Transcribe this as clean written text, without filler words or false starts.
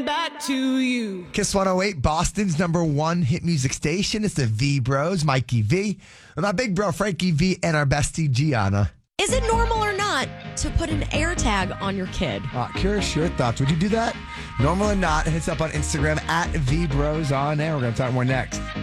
back to you. Kiss 108, Boston's #1 hit music station. It's the V Bros, Mikey V, with my big bro Frankie V, and our bestie Gianna. Is it normal or not to put an AirTag on your kid? Curious your thoughts. Would you do that? Normal or not? Hit us up on Instagram at VBrosOnAir. We're going to talk more next.